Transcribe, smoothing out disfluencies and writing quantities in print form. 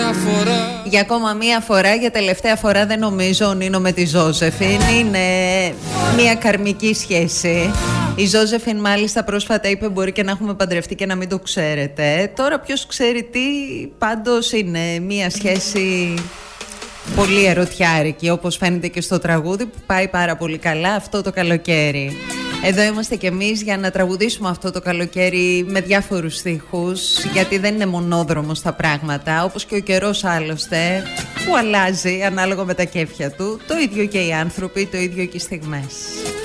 Για ακόμα μία φορά, για τελευταία φορά δεν νομίζω ο Νίνο με τη Ζώζεφιν. Είναι μία καρμική σχέση. Η Ζώζεφιν μάλιστα πρόσφατα είπε μπορεί και να έχουμε παντρευτεί και να μην το ξέρετε. Τώρα ποιος ξέρει τι, πάντως είναι μία σχέση πολύ ερωτιάρικη, όπως φαίνεται και στο τραγούδι που πάει πάρα πολύ καλά αυτό το καλοκαίρι. Εδώ είμαστε κι εμείς για να τραγουδήσουμε αυτό το καλοκαίρι με διάφορους στίχους, γιατί δεν είναι μονόδρομος τα πράγματα, όπως και ο καιρός άλλωστε που αλλάζει ανάλογα με τα κέφια του. Το ίδιο και οι άνθρωποι, το ίδιο και οι στιγμές.